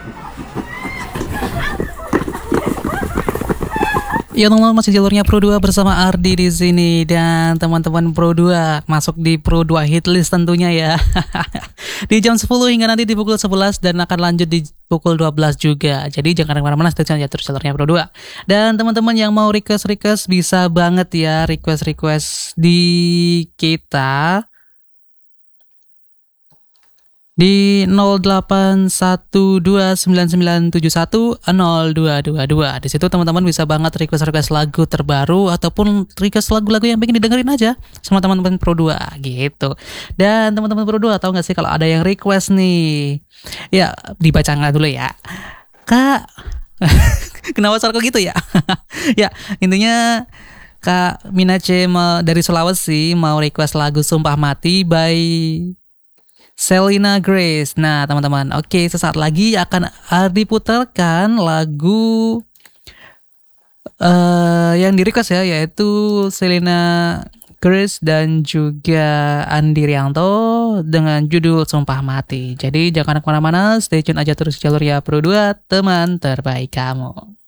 Ya teman-teman, masih jalurnya Pro 2 bersama Ardi di sini, dan teman-teman Pro 2 masuk di Pro 2 hit list tentunya ya. Di jam 10 hingga nanti di pukul 11 dan akan lanjut di pukul 12 juga. Jadi jangan kemana-mana, stay tune aja terus jalurnya Pro 2. Dan teman-teman yang mau request bisa banget ya, request di kita di 081299710222. Di situ teman-teman bisa banget request lagu terbaru ataupun request lagu-lagu yang pengen didengerin aja sama teman-teman Pro 2 gitu. Dan teman-teman Pro 2 tahu nggak sih kalau ada yang request nih? Ya, dibaca nggak dulu ya. Kak, kenapa suara kok gitu ya? Ya, intinya Kak Minace dari Sulawesi mau request lagu Sumpah Mati by Selena Grace. Nah teman-teman, oke, sesaat lagi akan diputarkan lagu yang di request ya, yaitu Selena Grace dan juga Andi Rianto dengan judul Sumpah Mati. Jadi jangan kemana-mana, stay tune aja terus jalur ya Pro 2, teman terbaik kamu.